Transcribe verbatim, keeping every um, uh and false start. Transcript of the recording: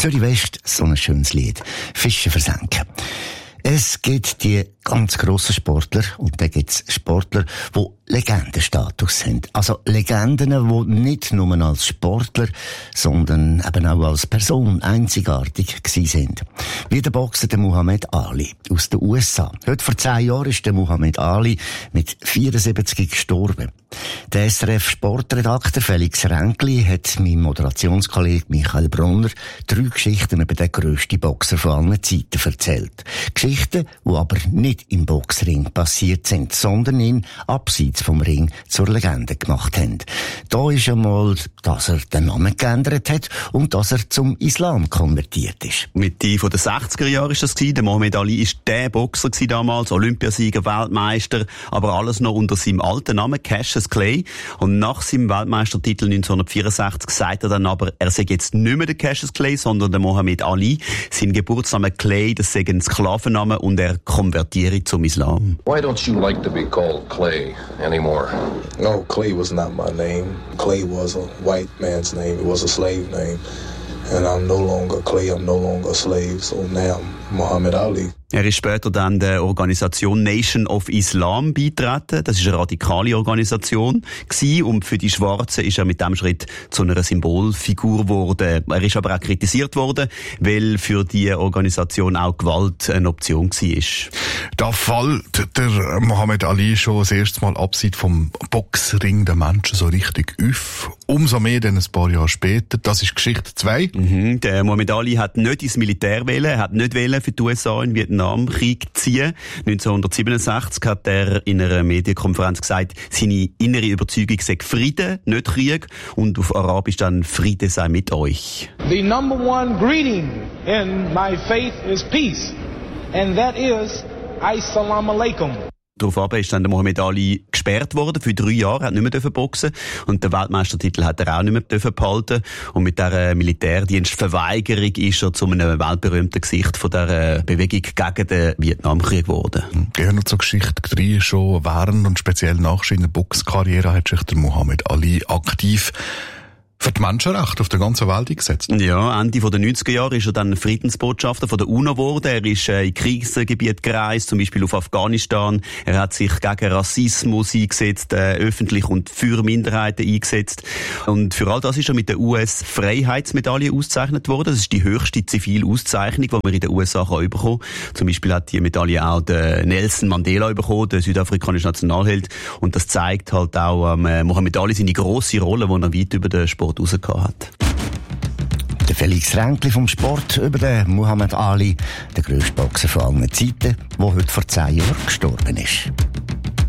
Zürich West, so ein schönes Lied. Fische versenken. Es gibt die ganz grossen Sportler und dann gibt es Sportler, die Legendenstatus haben. Also Legenden, die nicht nur als Sportler, sondern eben auch als Person einzigartig gewesen sind. Wie der Boxer der Muhammad Ali aus den U S A. Heute vor zehn Jahren ist der Muhammad Ali mit vierundsiebzig gestorben. Der S R F-Sportredakteur Felix Ränkli hat meinem Moderationskollegen Michael Brunner drei Geschichten über den grössten Boxer von allen Zeiten erzählt. Geschichten, die aber nicht im Boxring passiert sind, sondern ihn abseits vom Ring zur Legende gemacht haben. Da ist einmal, dass er den Namen geändert hat und dass er zum Islam konvertiert ist. Mitte von den sechziger Jahren war das gewesen. Der Muhammad Ali war der Boxer gewesen damals, Olympiasieger, Weltmeister, aber alles noch unter seinem alten Namen, Cassius Clay. Und nach seinem Weltmeistertitel neunzehnhundertvierundsechzig sagt er dann aber, er sei jetzt nicht mehr der Cassius Clay, sondern der Muhammad Ali. Sein Geburtsname Clay, das sei ein Sklavenname und er konvertiere zum Islam. Why don't you like to be called Clay anymore? No, Clay was not my name. Clay was a white man's name. It was a slave name. And I'm no longer Clay, I'm no longer a slave. So now I'm Muhammad Ali. Er ist später dann der Organisation Nation of Islam beitreten. Das ist eine radikale Organisation gewesen. Und für die Schwarzen ist er mit diesem Schritt zu einer Symbolfigur geworden. Er ist aber auch kritisiert worden, weil für die Organisation auch Gewalt eine Option war. Da fällt der Muhammad Ali schon das erste Mal abseits vom Boxring der Menschen so richtig auf. Umso mehr dann ein paar Jahre später. Das ist Geschichte zwei. Mhm. Der Muhammad Ali hat nicht ins Militär wählen, er hat nicht wählen für die U S A in Vietnam Krieg ziehen. neunzehnhundertsiebenundsechzig hat er in einer Medienkonferenz gesagt, seine innere Überzeugung sei Frieden, nicht Krieg. Und auf Arabisch dann Friede sei mit euch. The number one greeting in my faith is peace. And that is Assalamu alaikum. Daraufhin ist dann der Muhammad Ali gesperrt worden für drei Jahre, er hat nicht mehr boxen und den Weltmeistertitel hat er auch nicht mehr behalten. Und mit dieser Militärdienstverweigerung ist er zu einem weltberühmten Gesicht von dieser Bewegung gegen den Vietnamkrieg geworden. Gerne zur Geschichte drei, schon während und speziell nach seiner Boxkarriere hat sich der Muhammad Ali aktiv für die Menschenrechte auf der ganzen Welt eingesetzt. Ja, Ende der neunziger Jahre ist er dann Friedensbotschafter von der UNO geworden. Er ist äh, in Kriegsgebiete gereist, zum Beispiel auf Afghanistan. Er hat sich gegen Rassismus eingesetzt, äh, öffentlich und für Minderheiten eingesetzt. Und für all das ist er mit der U S-Freiheitsmedaille ausgezeichnet worden. Das ist die höchste zivile Auszeichnung, die man in den U S A kann bekommen kann. Zum Beispiel hat die Medaille auch der Nelson Mandela bekommen, der südafrikanische Nationalheld. Und das zeigt halt auch ähm, Muhammad Ali seine grosse Rolle, die er weit über den Sport rausgehauen hat. Der Felix Ränkli vom Sport über den Muhammad Ali, der grösste Boxer von allen Zeiten, der heute vor zehn Jahren gestorben ist.